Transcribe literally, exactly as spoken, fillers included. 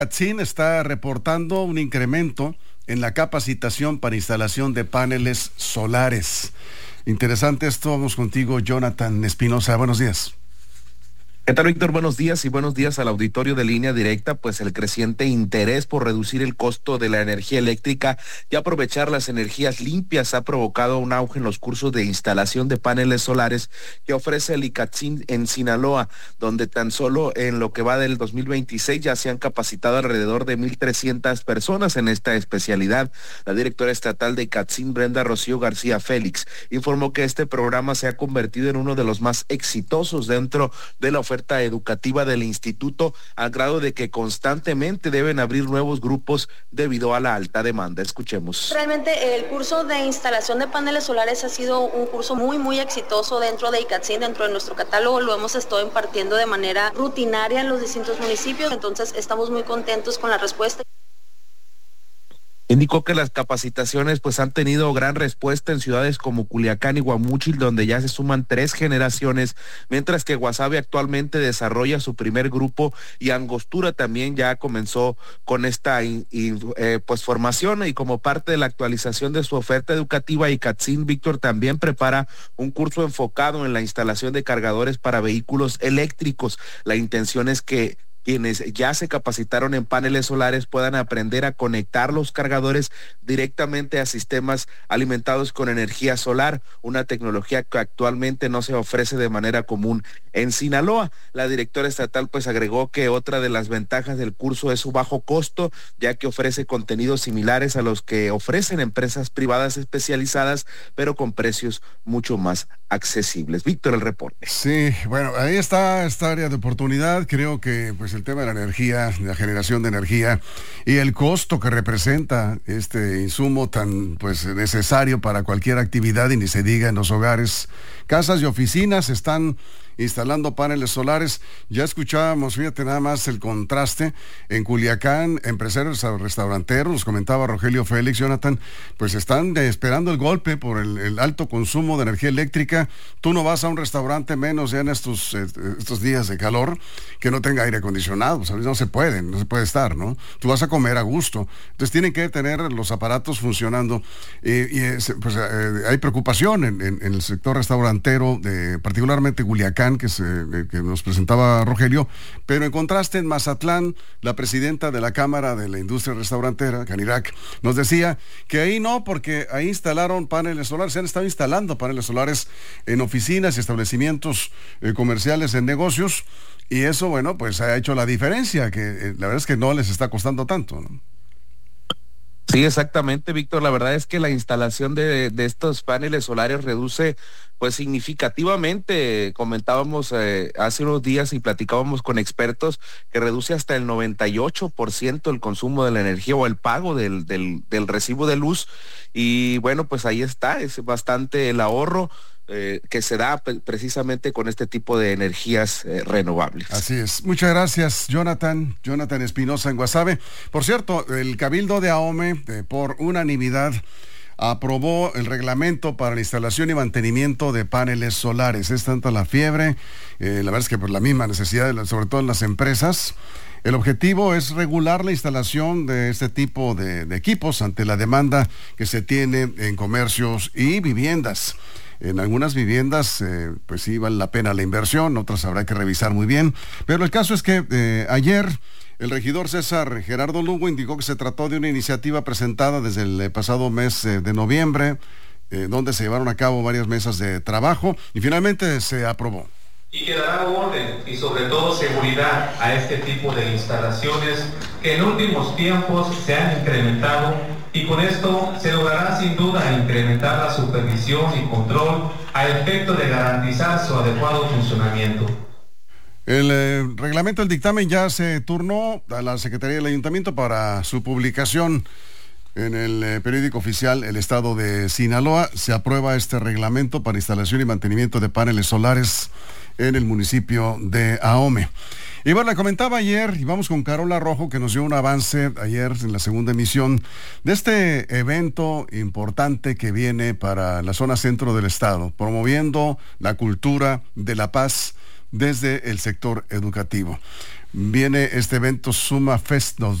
Catzin está reportando un incremento en la capacitación para instalación de paneles solares. Interesante esto, vamos contigo, Jonathan Espinosa, buenos días. ¿Qué tal, Víctor? Buenos días y buenos días al auditorio de Línea Directa. Pues el creciente interés por reducir el costo de la energía eléctrica y aprovechar las energías limpias ha provocado un auge en los cursos de instalación de paneles solares que ofrece el ICATSIN en Sinaloa, donde tan solo en lo que va del dos mil veintiséis ya se han capacitado alrededor de mil trescientas personas en esta especialidad. La directora estatal de ICATSIN, Brenda Rocío García Félix, informó que este programa se ha convertido en uno de los más exitosos dentro de la oferta educativa del instituto, al grado de que constantemente deben abrir nuevos grupos debido a la alta demanda. Escuchemos. Realmente el curso de instalación de paneles solares ha sido un curso muy muy exitoso dentro de ICATSIN, dentro de nuestro catálogo. Lo hemos estado impartiendo de manera rutinaria en los distintos municipios, entonces estamos muy contentos con la respuesta. Indicó que las capacitaciones pues han tenido gran respuesta en ciudades como Culiacán y Guamúchil, donde ya se suman tres generaciones, mientras que Guasave actualmente desarrolla su primer grupo y Angostura también ya comenzó con esta in, in, eh, pues formación, y como parte de la actualización de su oferta educativa, ICATSIN, Víctor, también prepara un curso enfocado en la instalación de cargadores para vehículos eléctricos. La intención es que quienes ya se capacitaron en paneles solares puedan aprender a conectar los cargadores directamente a sistemas alimentados con energía solar, una tecnología que actualmente no se ofrece de manera común en Sinaloa. La directora estatal pues agregó que otra de las ventajas del curso es su bajo costo, ya que ofrece contenidos similares a los que ofrecen empresas privadas especializadas, pero con precios mucho más accesibles. Víctor, el reporte. Sí, bueno, ahí está esta área de oportunidad. Creo que pues el tema de la energía, la generación de energía y el costo que representa este insumo tan pues necesario para cualquier actividad, y ni se diga en los hogares, casas y oficinas están instalando paneles solares. Ya escuchábamos, fíjate nada más el contraste, en Culiacán, empresarios restauranteros, nos comentaba Rogelio Félix, Jonathan, pues están esperando el golpe por el, el alto consumo de energía eléctrica. Tú no vas a un restaurante, menos ya en estos, eh, estos días de calor, que no tenga aire acondicionado, ¿sabes? No se puede, no se puede estar, ¿no? Tú vas a comer a gusto, entonces tienen que tener los aparatos funcionando, eh, y es, pues eh, hay preocupación en, en, en el sector restaurantero, de, particularmente Culiacán, Que, se, que nos presentaba Rogelio, pero en contraste en Mazatlán, la presidenta de la Cámara de la Industria Restaurantera, Canirac, nos decía que ahí no, porque ahí instalaron paneles solares, se han estado instalando paneles solares en oficinas y establecimientos eh, comerciales, en negocios, y eso, bueno, pues ha hecho la diferencia, que eh, la verdad es que no les está costando tanto, ¿no? Sí, exactamente, Víctor. La verdad es que la instalación de, de estos paneles solares reduce pues significativamente. Comentábamos eh, hace unos días y platicábamos con expertos que reduce hasta el noventa y ocho por ciento el consumo de la energía o el pago del, del, del recibo de luz. Y bueno, pues ahí está, es bastante el ahorro Eh, que se da pre- precisamente con este tipo de energías eh, renovables. Así es. Muchas gracias, Jonathan. Jonathan Espinosa en Guasave. Por cierto, el Cabildo de Ahome, eh, por unanimidad, aprobó el reglamento para la instalación y mantenimiento de paneles solares. Es tanta la fiebre, eh, la verdad es que por la misma necesidad, sobre todo en las empresas. El objetivo es regular la instalación de este tipo de, de equipos ante la demanda que se tiene en comercios y viviendas. En algunas viviendas, eh, pues sí vale la pena la inversión, otras habrá que revisar muy bien. Pero el caso es que eh, ayer el regidor César Gerardo Lugo indicó que se trató de una iniciativa presentada desde el pasado mes eh, de noviembre, eh, donde se llevaron a cabo varias mesas de trabajo y finalmente se aprobó. Y que dará orden y sobre todo seguridad a este tipo de instalaciones que en últimos tiempos se han incrementado, y con esto se logrará sin duda incrementar la supervisión y control a efecto de garantizar su adecuado funcionamiento. El eh, reglamento del dictamen ya se turnó a la Secretaría del Ayuntamiento para su publicación en el eh, periódico oficial El Estado de Sinaloa. Se aprueba este reglamento para instalación y mantenimiento de paneles solares en el municipio de Ahome. Y bueno, le comentaba ayer, y vamos con Carola Rojo, que nos dio un avance ayer en la segunda emisión de este evento importante que viene para la zona centro del estado, promoviendo la cultura de la paz desde el sector educativo. viene este evento Suma Fest